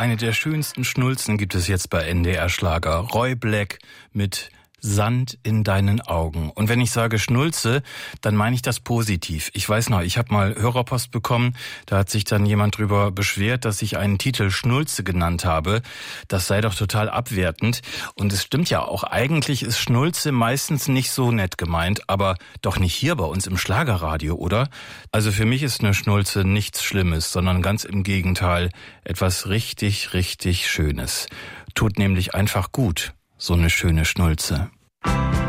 eine der schönsten Schnulzen gibt es jetzt bei NDR Schlager. Roy Black mit Sand in deinen Augen. Und wenn ich sage Schnulze, dann meine ich das positiv. Ich weiß noch, ich habe mal Hörerpost bekommen, da hat sich dann jemand drüber beschwert, dass ich einen Titel Schnulze genannt habe. Das sei doch total abwertend. Und es stimmt ja auch, eigentlich ist Schnulze meistens nicht so nett gemeint, aber doch nicht hier bei uns im Schlagerradio, oder? Also für mich ist eine Schnulze nichts Schlimmes, sondern ganz im Gegenteil etwas richtig, richtig Schönes. Tut nämlich einfach gut, so eine schöne Schnulze.